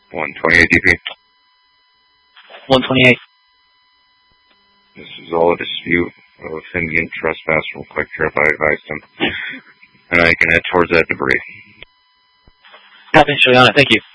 128 DP. 128. This is all a dispute of him getting trespassed from Quick Trip. I advised him. And I can head towards that debris. Copy, Juliana. Thank you.